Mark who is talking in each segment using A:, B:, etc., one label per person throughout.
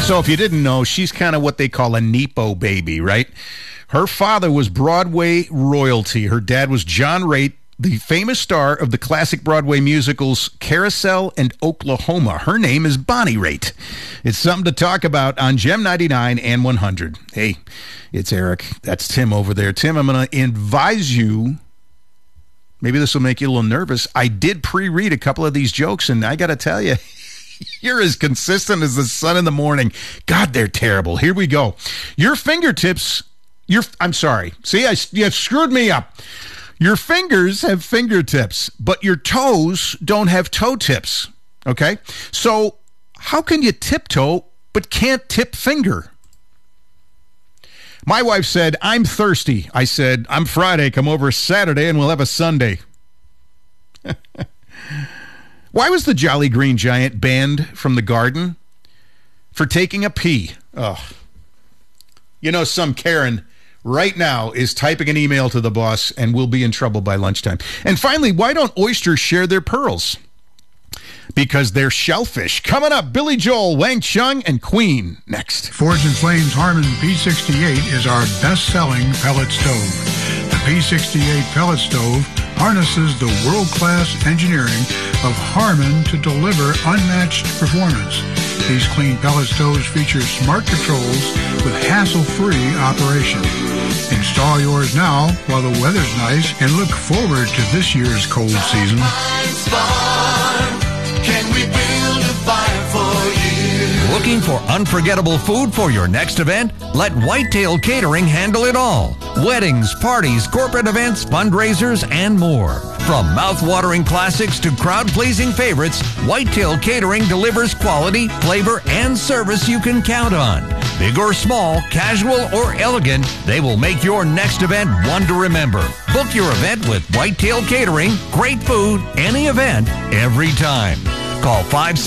A: So if you didn't know, she's kind of what they call a Nepo baby, right? Her father was Broadway royalty. Her dad was John Raitt, the famous star of the classic Broadway musicals Carousel and Oklahoma. Her name is Bonnie Raitt. It's something to talk about on Gem 99 and 100. Hey, it's Eric. That's Tim over there. Tim, I'm going to advise you, maybe this will make you a little nervous. I did pre-read a couple of these jokes, and I got to tell you, you're as consistent as the sun in the morning. God, they're terrible. Here we go. Your fingertips, I'm sorry. See, you screwed me up. Your fingers have fingertips, but your toes don't have toe tips, okay? So how can you tiptoe but can't tip finger? My wife said, I'm thirsty. I said, I'm Friday. Come over Saturday and we'll have a Sunday. Why was the Jolly Green Giant banned from the garden? For taking a pee. Oh. You know, some Karen right now is typing an email to the boss and will be in trouble by lunchtime. And finally, why don't oysters share their pearls? Because they're shellfish. Coming up, Billy Joel, Wang Chung, and Queen next.
B: Forge & Flame's Harmon P68 is our best-selling pellet stove. The P68 pellet stove harnesses the world-class engineering of Harmon to deliver unmatched performance. These clean pellet stoves feature smart controls with hassle-free operation. Install yours now while the weather's nice and look forward to this year's cold season.
C: Can we build a fire for you?
D: Looking for unforgettable food for your next event? Let Whitetail Catering handle it all. Weddings, parties, corporate events, fundraisers, and more. From mouth-watering classics to crowd-pleasing favorites, Whitetail Catering delivers quality, flavor, and service you can count on. Big or small, casual or elegant, they will make your next event one to remember. Book your event with Whitetail Catering. Great food, any event, every time. Call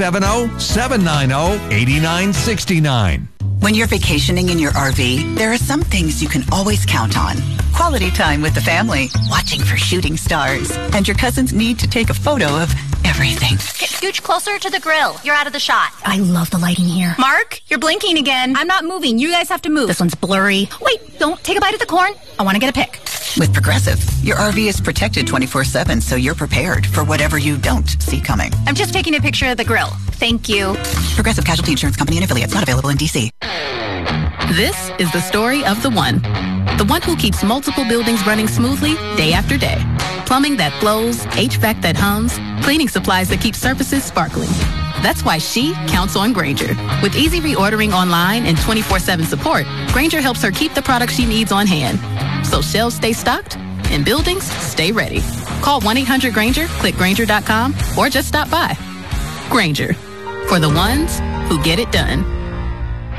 D: 570-790-8969.
E: When you're vacationing in your RV, there are some things you can always count on. Quality time with the family, watching for shooting stars, and your cousins need to take a photo of everything.
F: Get scooch closer to the grill. You're out of the shot.
G: I love the lighting here.
F: Mark, you're blinking again. I'm not moving. You guys have to move.
G: This one's blurry.
F: Wait, don't take a bite of the corn. I want to get a pic.
E: With Progressive, your RV is protected 24/7, so you're prepared for whatever you don't see coming.
F: I'm just taking a picture of the grill. Thank you.
E: Progressive Casualty Insurance Company and affiliates, not available in D.C.
H: This is the story of the one who keeps multiple buildings running smoothly day after day. Plumbing that flows, HVAC that hums, cleaning supplies that keep surfaces sparkling. That's why she counts on Grainger. With easy reordering online and 24/7 support, Grainger helps her keep the products she needs on hand. So shelves stay stocked and buildings stay ready. Call 1-800-GRAINGER, click Grainger.com, or just stop by. Grainger, for the ones who get it done.